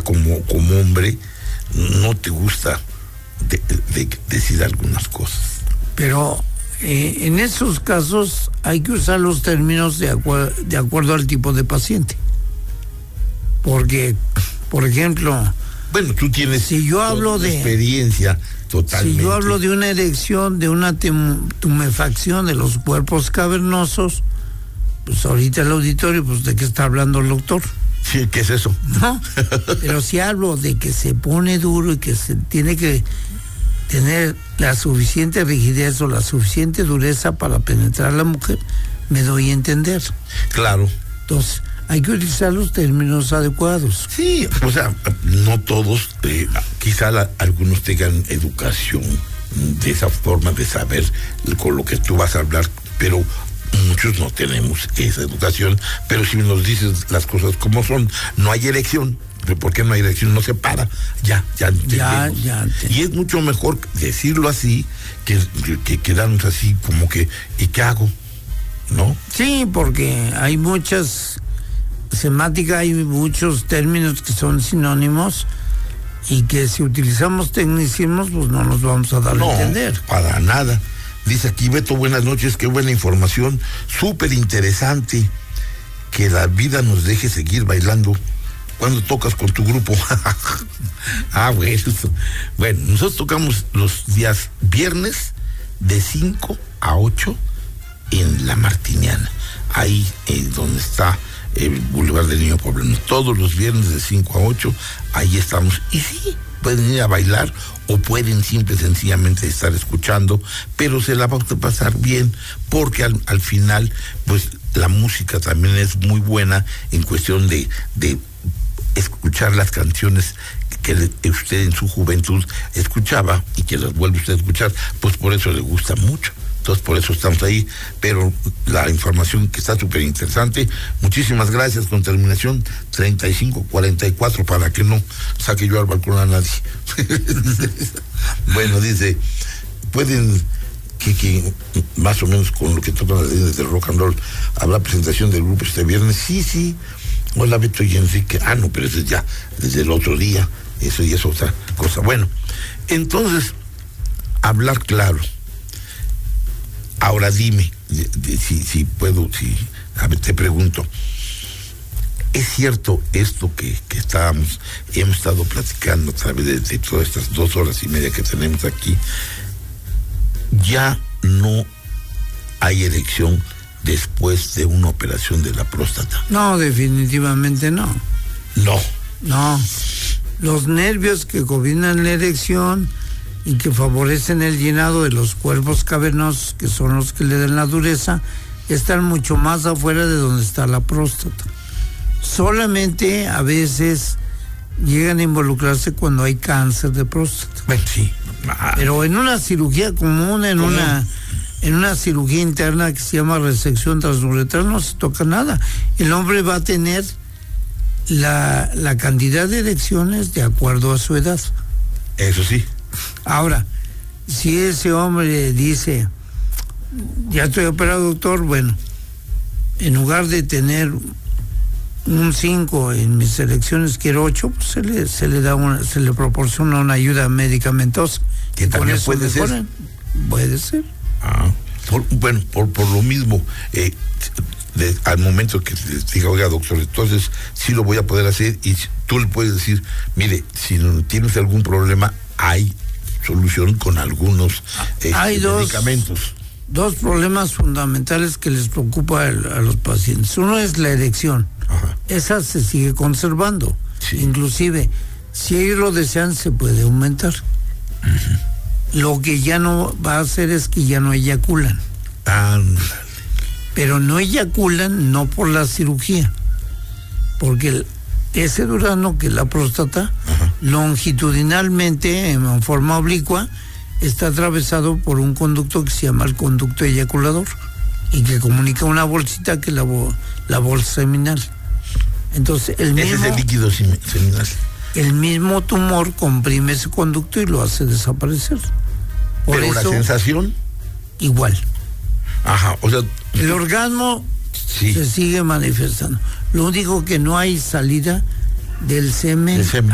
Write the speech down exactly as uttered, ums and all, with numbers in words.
como, como hombre, no te gusta de, de, de decir algunas cosas. Pero eh, en esos casos hay que usar los términos de, acuer- de acuerdo al tipo de paciente. Porque, por ejemplo... Bueno, tú tienes si yo hablo de experiencia totalmente. Si yo hablo de una erección, de una tum- tumefacción de los cuerpos cavernosos, pues ahorita el auditorio, pues ¿de qué está hablando el doctor? Sí, ¿qué es eso? No, pero si hablo de que se pone duro y que se tiene que tener la suficiente rigidez o la suficiente dureza para penetrar a la mujer, me doy a entender. Claro. Entonces, hay que utilizar los términos adecuados. Sí, o sea, no todos, eh, quizá la, algunos tengan educación de esa forma de saber con lo que tú vas a hablar, pero muchos no tenemos esa educación. Pero si nos dices las cosas como son, no hay erección. ¿Por qué no hay erección? No se para. Ya, ya entendemos. Ya, ya. Y es mucho mejor decirlo así que, que quedarnos así como que, ¿y qué hago? ¿No? Sí, porque hay muchas semántica, hay muchos términos que son sinónimos y que si utilizamos tecnicismos, pues no nos vamos a dar no, a entender. Para nada. Dice aquí Beto, buenas noches, qué buena información, súper interesante, que la vida nos deje seguir bailando cuando tocas con tu grupo. Ah, bueno, bueno, nosotros tocamos los días viernes de cinco a ocho en La Martiniana, ahí eh, donde está el Boulevard del Niño Poblano. Todos los viernes de cinco a ocho, ahí estamos. Y sí, pueden ir a bailar o pueden simple y sencillamente estar escuchando, pero se la va a pasar bien, porque al, al final, pues la música también es muy buena en cuestión de, de escuchar las canciones que usted en su juventud escuchaba y que las vuelve usted a escuchar, pues por eso le gusta mucho. Entonces por eso estamos ahí, pero la información que está súper interesante, muchísimas gracias, con terminación treinta y cinco cuarenta y cuatro, para que no saque yo al balcón a nadie. Bueno, dice, pueden que, que más o menos con lo que tocan las líneas del rock and roll, habrá presentación del grupo este viernes. Sí, sí. Hola Beto y Enrique. Ah, no, pero eso es ya desde el otro día, eso ya es otra cosa. Bueno, entonces, hablar claro. Ahora dime, de, de, si, si puedo, si, a ver, te pregunto, ¿es cierto esto que, que estábamos, hemos estado platicando a través de, de todas estas dos horas y media que tenemos aquí? Ya no hay erección después de una operación de la próstata. No, definitivamente no. No. No. Los nervios que gobernan la erección y que favorecen el llenado de los cuerpos cavernosos, que son los que le dan la dureza, están mucho más afuera de donde está la próstata. Solamente a veces llegan a involucrarse cuando hay cáncer de próstata. Bueno, sí. Pero en una cirugía común, en ¿Cómo? una en una cirugía interna que se llama resección transuretral, no se toca nada. El hombre va a tener la, la cantidad de erecciones de acuerdo a su edad. Eso sí. Ahora, si ese hombre dice, ya estoy operado, doctor, bueno, en lugar de tener un cinco en mis elecciones, quiero ocho, pues se le, se le da una, se le proporciona una ayuda medicamentosa. Que también puede ser. Puede ser. Ah, por, bueno, por, por lo mismo, eh, de, al momento que les diga, oiga doctor, entonces sí lo voy a poder hacer, y tú le puedes decir, mire, si no tienes algún problema, hay solución con algunos eh, hay dos, medicamentos. Dos problemas fundamentales que les preocupa a, a los pacientes. Uno es la erección. Ajá. Esa se sigue conservando. Sí. Inclusive, si ellos lo desean, se puede aumentar. Uh-huh. Lo que ya no va a hacer es que ya no eyaculan. Ándale. Pero no eyaculan no por la cirugía, porque el, ese durazno, que es la próstata, uh-huh, longitudinalmente, en forma oblicua, está atravesado por un conducto que se llama el conducto eyaculador y que comunica una bolsita que es la, la bolsa seminal. Entonces, el mismo, ese es el líquido seminal. El mismo tumor comprime ese conducto y lo hace desaparecer. Por Pero eso, la sensación igual. Ajá, o sea, el orgasmo sí se sigue manifestando. Lo único que no hay salida del semen, el semen.